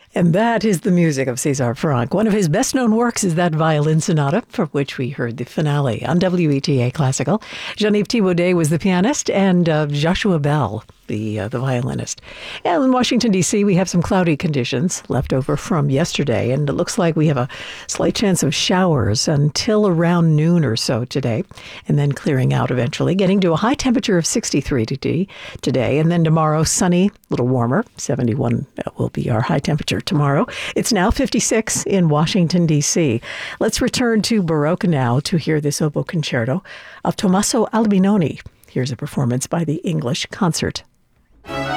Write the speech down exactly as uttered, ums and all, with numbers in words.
And that is the music of César Franck. One of his best-known works is that violin sonata, for which we heard the finale on W E T A Classical. Jean-Yves Thibaudet was the pianist, and uh, Joshua Bell, the uh, the violinist. And in Washington, D C, we have some cloudy conditions left over from yesterday, and it looks like we have a slight chance of showers until around noon or so today, and then clearing out eventually, getting to a high temperature of sixty-three today, and then tomorrow, sunny, a little warmer, seventy-one will be our high temperature tomorrow. It's now fifty-six in Washington, D C. Let's return to Baroque now to hear this oboe concerto of Tommaso Albinoni. Here's a performance by the English Concert.